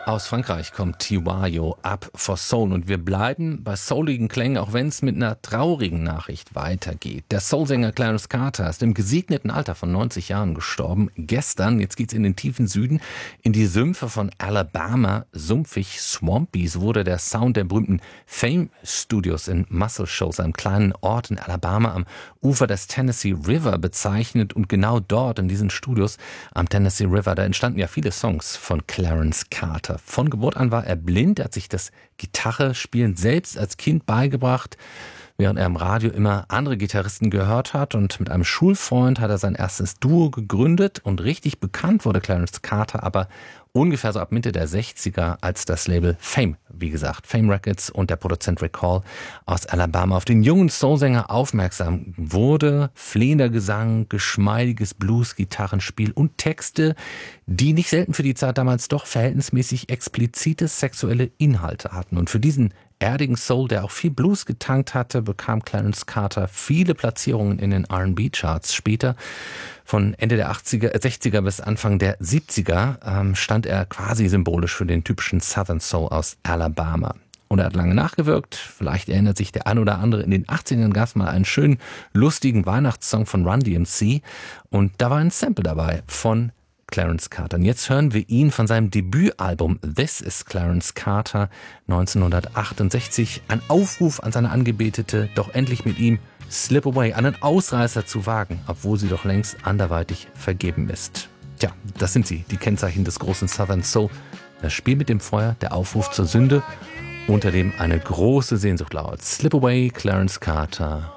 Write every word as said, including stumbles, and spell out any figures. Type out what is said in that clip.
Aus Frankreich kommt Tiwayo, Up for Soul, und wir bleiben bei souligen Klängen, auch wenn es mit einer traurigen Nachricht weitergeht. Der Soulsänger Clarence Carter ist im gesegneten Alter von neunzig Jahren gestorben. Gestern, jetzt geht's in den tiefen Süden, in die Sümpfe von Alabama, sumpfig, swampy. So wurde der Sound der berühmten Fame Studios in Muscle Shoals, einem kleinen Ort in Alabama am Ufer des Tennessee River, bezeichnet. Und genau dort, in diesen Studios am Tennessee River, da entstanden ja viele Songs von Clarence Carter. Von Geburt an war er blind, er hat sich das Gitarrespielen selbst als Kind beigebracht, während er im Radio immer andere Gitarristen gehört hat, und mit einem Schulfreund hat er sein erstes Duo gegründet. Und richtig bekannt wurde Clarence Carter aber ungefähr so ab Mitte der sechziger, als das Label Fame, wie gesagt, Fame Records und der Produzent Rick Hall aus Alabama auf den jungen Soulsänger aufmerksam wurde. Flehender Gesang, geschmeidiges Blues-Gitarrenspiel und Texte, die nicht selten für die Zeit damals doch verhältnismäßig explizite sexuelle Inhalte hatten. Und für diesen erdigen Soul, der auch viel Blues getankt hatte, bekam Clarence Carter viele Platzierungen in den R and B-Charts. Später, von Ende der achtziger, sechziger bis Anfang der siebziger, ähm, stand er quasi symbolisch für den typischen Southern Soul aus Alabama. Und er hat lange nachgewirkt. Vielleicht erinnert sich der ein oder andere, in den achtzigern gab es mal einen schönen, lustigen Weihnachtssong von Run D M C. Und da war ein Sample dabei von Clarence Carter. Und jetzt hören wir ihn von seinem Debütalbum This is Clarence Carter neunzehnhundertachtundsechzig. Ein Aufruf an seine Angebetete, doch endlich mit ihm Slip Away, einen Ausreißer zu wagen, obwohl sie doch längst anderweitig vergeben ist. Tja, das sind sie, die Kennzeichen des großen Southern Soul. Das Spiel mit dem Feuer, der Aufruf zur Sünde, unter dem eine große Sehnsucht lauert. Slip Away, Clarence Carter.